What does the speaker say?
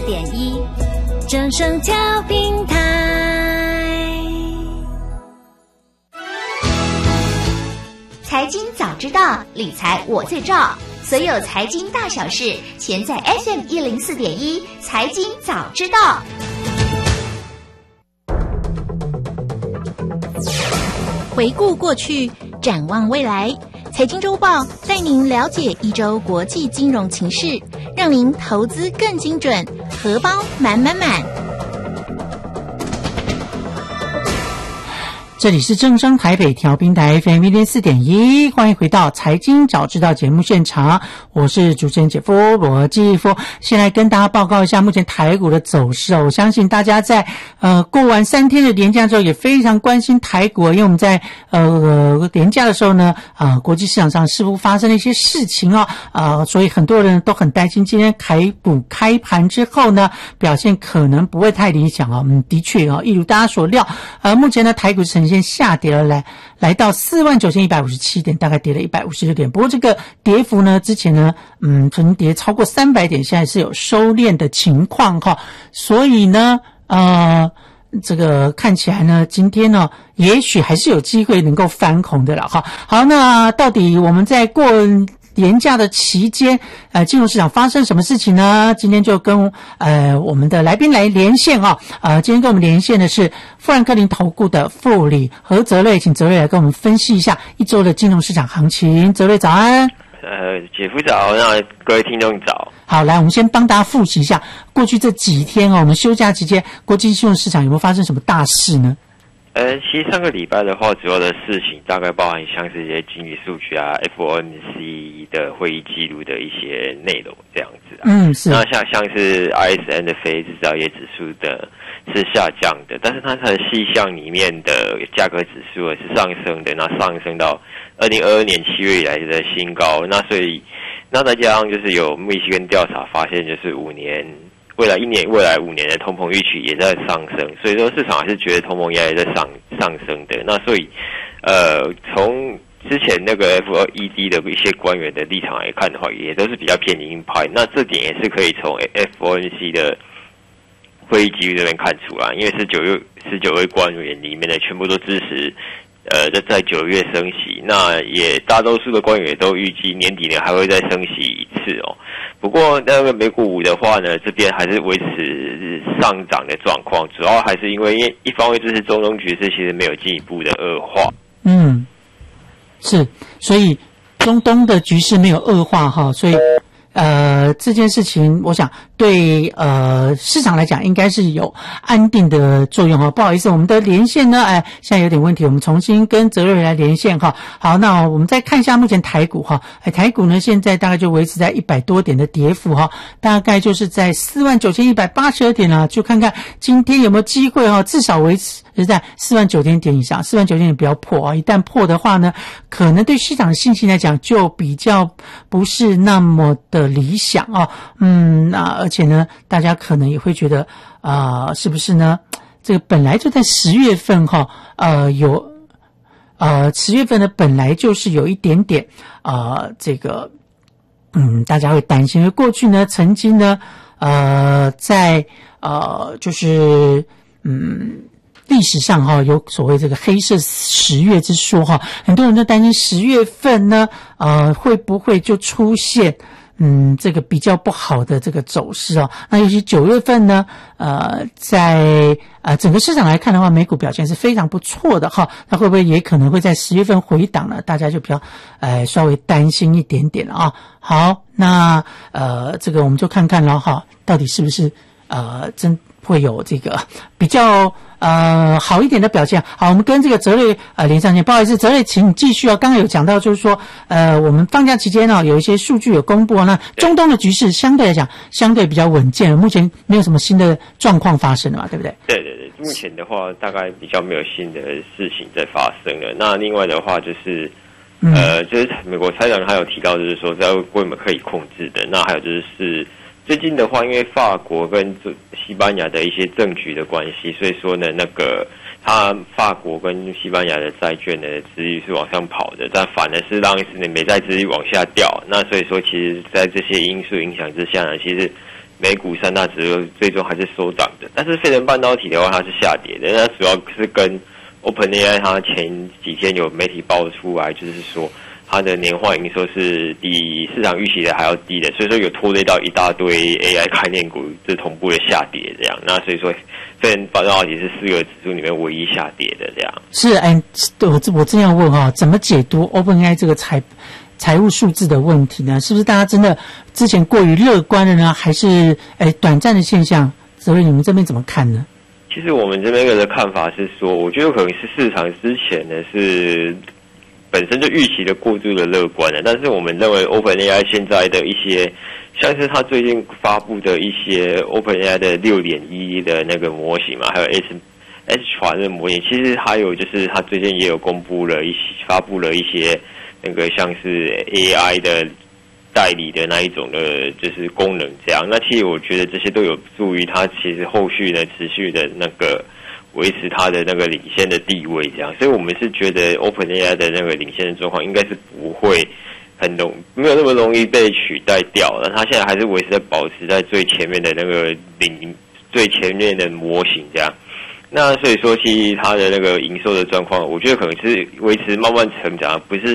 104.1正声调频台。 财经早知道，理财我最照。所有财经大小事，全在 FM104.1财经早知道。 回顾过去，展望未来，财经周报带您了解一周国际金融情势，让您投资更精准，荷包满满满。 这里是正声台北调频台 FM104.1，欢迎回到财经早知道节目现场，我是主持人姐夫罗继夫。先来跟大家报告一下目前台股的走势哦。我相信大家在过完3天的连假之后也非常关心台股，因为我们在连假的时候呢国际市场上似乎发生了一些事情所以很多人都很担心今天台股开盘之后呢表现可能不会太理想的确一如大家所料目前呢台股呈现下跌了来到49,157点，大概跌了156点。不过这个跌幅呢，之前呢，曾经跌超过300点，现在是有收敛的情况所以呢，这个看起来呢，今天呢，也许还是有机会能够翻红的了好，那到底我们在过连假的期间金融市场发生什么事情呢？今天就跟我们的来宾来连线今天跟我们连线的是富兰克林投顾的副理何泽瑞，请泽瑞来跟我们分析一下一周的金融市场行情。泽瑞早安。 姐夫早，那各位听众早。 好，来我们先帮大家复习一下过去这几天我们休假期间国际金融市场有没有发生什么大事呢？ 其实上个礼拜的话，主要的事情大概包含像是一些经济数据FOMC 的会议记录的一些内容这样子是。 那像是 ISM 的非制造业指数的是下降的，但是它的细项里面的价格指数是上升的，那上升到2022年7月以来的新高。那所以那再加上就是有密西根调查发现，就是未来5年的通膨预期也在上升，所以说市场还是觉得通膨压力在上升的。那所以从之前那个 FED 的一些官员的立场来看的话，也都是比较偏鹰派。那这点也是可以从 FOMC 的会议记录这边看出来，因为19位官员里面的全部都支持在9月升息，那也大多数的官员也都预计年底呢还会再升息一次不过那个美股的话呢，这边还是维持上涨的状况，主要还是因为一方面就是中东局势其实没有进一步的恶化。 是，所以中东的局势没有恶化所以这件事情我想对市场来讲应该是有安定的作用不好意思，我们的连线呢现在有点问题，我们重新跟泽瑞来连线好，那我们再看一下目前台股台股呢现在大概就维持在100多点的跌幅大概就是在49,182点就看看今天有没有机会至少维持在49,000点以上，49,000点不要破一旦破的话呢，可能对市场的信心来讲就比较不是那么的理想那而且呢大家可能也会觉得是不是呢这个本来就在10月份有10月份呢本来就是有一点点这个大家会担心，因为过去呢曾经呢在就是历史上有所谓这个黑色10月之说很多人都担心10月份呢会不会就出现这个比较不好的这个走势那尤其9月份呢在整个市场来看的话，美股表现是非常不错的那会不会也可能会在10月份回档呢？大家就比较稍微担心一点点了好，那这个我们就看看了到底是不是真会有这个比较好一点的表现。好，我们跟这个泽瑞连上线，不好意思，泽瑞请继续刚刚有讲到就是说我们放假期间有一些数据有公布那中东的局势相对来讲相对比较稳健，目前没有什么新的状况发生了嘛，对不对？ 对，目前的话大概比较没有新的事情在发生了。那另外的话就是就是美国财长他有提到就是说在规模可以控制的，那还有就是最近的话，因为法国跟西班牙的一些政局的关系，所以说呢，法国跟西班牙的债券的殖利率是往上跑的，但反而是让美债殖利率往下掉。那所以说，其实在这些因素影响之下呢，其实美股3大指数最终还是收涨的。但是费城半导体的话，它是下跌的，那主要是跟 OpenAI 它前几天有媒体爆出来，就是说它的年化营收是比市场预期的还要低的，所以说有拖累到一大堆 AI 概念股这同步的下跌这样。那所以说费城半导体是4个指数里面唯一下跌的这样。 是，我正要问哈，怎么解读 OpenAI 这个财务数字的问题呢？是不是大家真的之前过于乐观了呢？还是短暂的现象？所以你们这边怎么看呢？ 其实我们这边的看法是说，我觉得可能是市场之前呢是本身就预期的过度的乐观了，但是我们认为 OpenAI 现在的一些，像是它最近发布的一些 OpenAI 的 6.1 的那个模型嘛，还有 S 传的模型，其实还有就是它最近也有发布了一些那个像是 AI 的代理的那一种的，就是功能这样。那其实我觉得这些都有助于它其实后续呢持续的那个维持它的那个领先的地位这样。所以我们是觉得 OpenAI 的那个领先的状况应该是不会没有那么容易被取代掉。那它现在还是维持在保持在最前面的那个最前面的模型这样。那所以说，其实它的那个营收的状况，我觉得可能是维持慢慢成长，不是